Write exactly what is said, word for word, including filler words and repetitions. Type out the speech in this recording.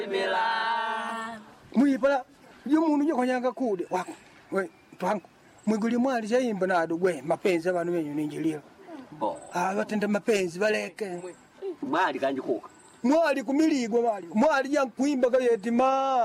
Mwipala yumuntu nyokonyanga kude wako we twangu mwiguli mwali chaimba nado gwe mapenzi abantu benyu ninjilira bo ah batenda mapenzi baleke mwali kanje kuka mwali kumiligwa mwali mwali yankuimba kayeti ma